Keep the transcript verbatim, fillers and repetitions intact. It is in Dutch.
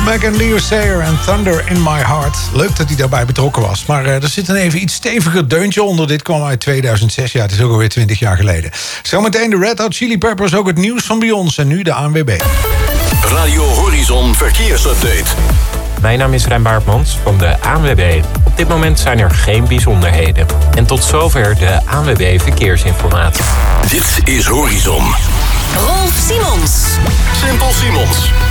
Megan Leo Sayer en Thunder in My Heart. Leuk dat hij daarbij betrokken was. Maar uh, er zit een even iets steviger deuntje onder. Dit kwam uit tweeduizend zes. Ja, het is ook alweer twintig jaar geleden. Zometeen de Red Hot Chili Peppers. Ook het nieuws van bij ons. En nu de A N W B. Radio Horizon Verkeersupdate. Mijn naam is Rijn Baartmans van de A N W B. Op dit moment zijn er geen bijzonderheden. En tot zover de A N W B Verkeersinformatie. Dit is Horizon. Rolf Simons. Simpel Simons.